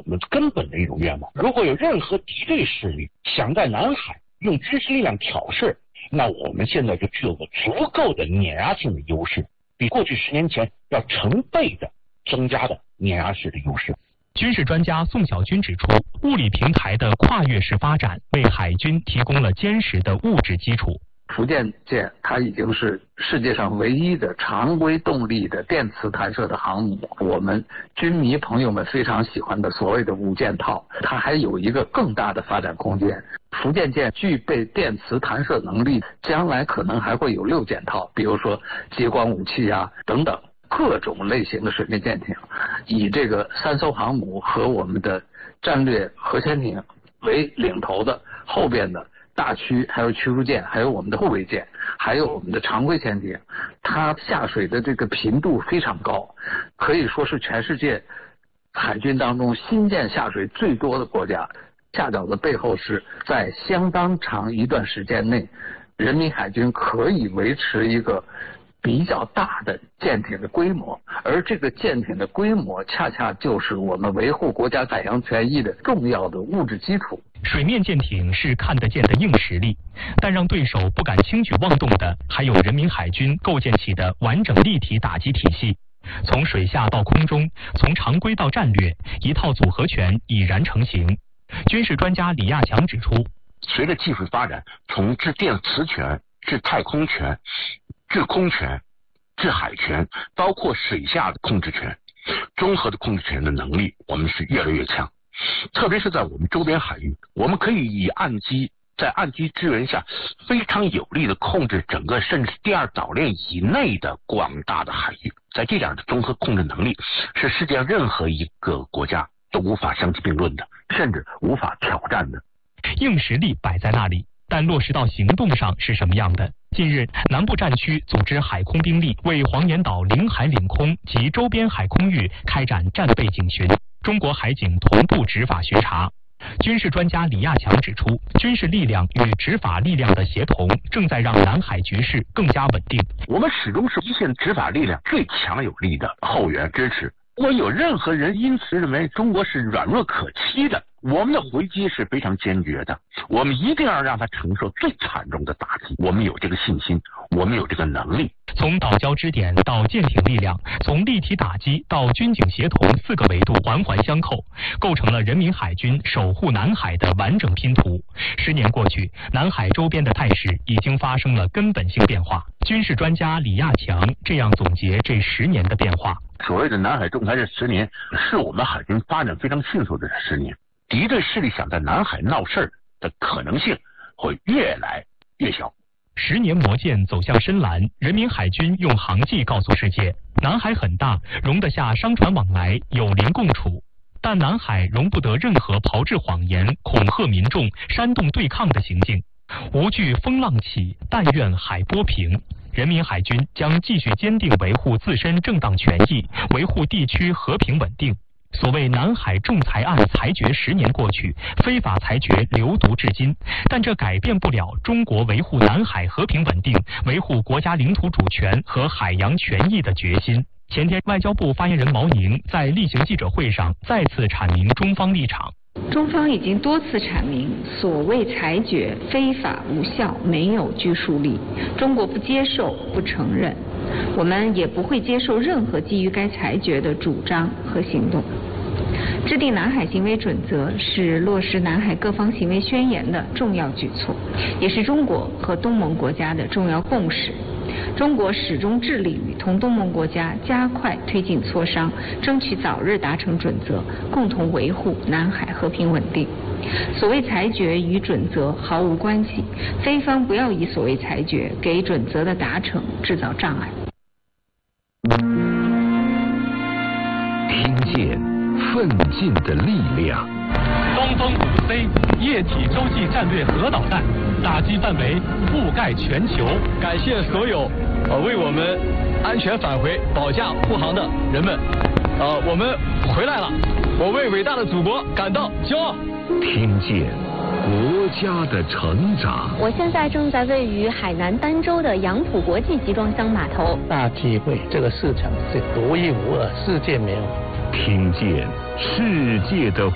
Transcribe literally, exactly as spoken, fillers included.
们根本的一种愿望。如果有任何敌对势力想在南海用军事力量挑事，那我们现在就具有个足够的碾压性的优势，比过去十年前要成倍的增加的碾压式的优势。 军事专家宋小军指出，物理平台的跨越式发展为海军提供了坚实的物质基础。 福建舰它已经是世界上唯一的常规动力的电磁弹射的航母，我们军迷朋友们非常喜欢的所谓的五件套，它还有一个更大的发展空间。福建舰具备电磁弹射能力，将来可能还会有六件套，比如说激光武器啊等等各种类型的水面舰艇，以这个三艘航母和我们的战略核潜艇为领头的，后边的大驱还有驱逐舰，还有我们的护卫舰，还有我们的常规潜艇，它下水的这个频度非常高，可以说是全世界海军当中新舰下水最多的国家。下饺子背后是在相当长一段时间内，人民海军可以维持一个比较大的舰艇的规模，而这个舰艇的规模恰恰就是我们维护国家海洋权益的重要的物质基础。 水面舰艇是看得见的硬实力，但让对手不敢轻举妄动的，还有人民海军构建起的完整立体打击体系。从水下到空中，从常规到战略，一套组合拳已然成型。军事专家李亚强指出， 随着技术发展，从制电磁权、制太空权、制空权、制海权，包括水下的控制权、综合的控制权的能力，我们是越来越强。特别是在我们周边海域，我们可以以岸基在岸基支援下，非常有力的控制整个甚至第二岛链以内的广大的海域。在这点的综合控制能力，是世界上任何一个国家都无法相提并论的，甚至无法挑战的。 硬实力摆在那里，但落实到行动上是什么样的？近日，南部战区组织海空兵力为黄岩岛领海领空及周边海空域开展战备警巡，中国海警同步执法巡查。军事专家李亚强指出，军事力量与执法力量的协同正在让南海局势更加稳定。 我们始终是一线执法力量最强有力的后援支持。如果有任何人因此认为中国是软弱可欺的，我们的回击是非常坚决的，我们一定要让他承受最惨重的打击。我们有这个信心，我们有这个能力。 从岛礁支点到舰艇力量，从立体打击到军警协同四个维度环环相扣，构成了人民海军守护南海的完整拼图。十年过去，南海周边的态势已经发生了根本性变化。军事专家李亚强这样总结这十年的变化： 所谓的南海仲裁这十年，是我们海军发展非常迅速的十年。敌对势力想在南海闹事儿的可能性会越来越小。 十年磨剑走向深蓝，人民海军用航迹告诉世界，南海很大，容得下商船往来，友邻共处。但南海容不得任何炮制谎言、恐吓民众、煽动对抗的行径。无惧风浪起，但愿海波平。人民海军将继续坚定维护自身正当权益，维护地区和平稳定。所谓南海仲裁案裁决十年过去，非法裁决流毒至今，但这改变不了中国维护南海和平稳定、维护国家领土主权和海洋权益的决心。前天，外交部发言人毛宁在例行记者会上再次阐明中方立场。 中方已经多次阐明，所谓裁决非法无效，没有拘束力，中国不接受、不承认，我们也不会接受任何基于该裁决的主张和行动。制定南海行为准则是落实南海各方行为宣言的重要举措，也是中国和东盟国家的重要共识。中国始终致力于同东盟国家加快推进磋商，争取早日达成准则，共同维护南海和平稳定。所谓裁决与准则毫无关系，非方不要以所谓裁决给准则的达成制造障碍。 听见奋进的力量。 东风五 C 液体洲际战略核导弹，打击范围覆盖全球。 感谢所有呃为我们安全返回保驾护航的人们，呃，我们回来了，我为伟大的祖国感到骄傲。 听见国家的成长。 我现在正在位于海南儋州的杨浦国际集装箱码头， 大体会这个市场是独一无二，世界没有。 听见世界的